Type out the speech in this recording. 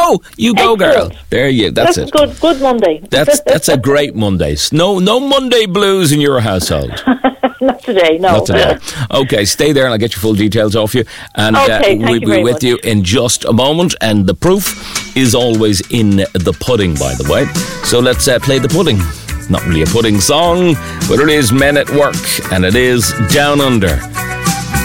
go. You go, girl. There you. That's it. Good Monday. That's a great Monday. No Monday blues in your household. Not today, no. Not today. Okay, stay there and I'll get your full details off you. And we'll be with you in just a moment. And the proof is always in the pudding, by the way. So let's play the pudding. Not really a pudding song, but it is Men at Work, and it is Down Under.